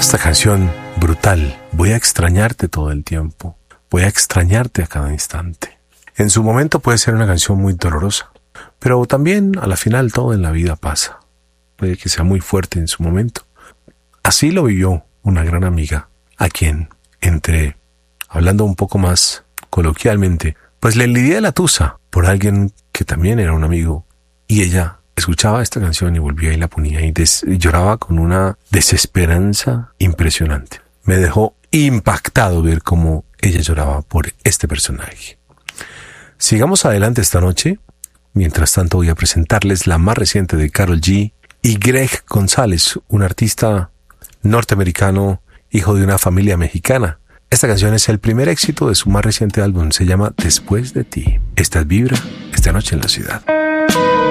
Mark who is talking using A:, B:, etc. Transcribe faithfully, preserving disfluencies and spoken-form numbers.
A: esta canción brutal. Voy a extrañarte todo el tiempo. Voy a extrañarte a cada instante. En su momento puede ser una canción muy dolorosa, pero también a la final todo en la vida pasa. Puede que sea muy fuerte en su momento. Así lo vivió una gran amiga, a quien, entre, hablando un poco más coloquialmente, pues le lidié la tusa por alguien que también era un amigo, y ella escuchaba esta canción y volvía y la ponía y, des- y lloraba con una desesperanza impresionante. Me dejó impactado ver cómo ella lloraba por este personaje. Sigamos adelante esta noche. Mientras tanto voy a presentarles la más reciente de Karol G y Greg González, un artista norteamericano, hijo de una familia mexicana. Esta canción es el primer éxito de su más reciente álbum, se llama Después de ti. Esta es Vibra, esta noche en la ciudad.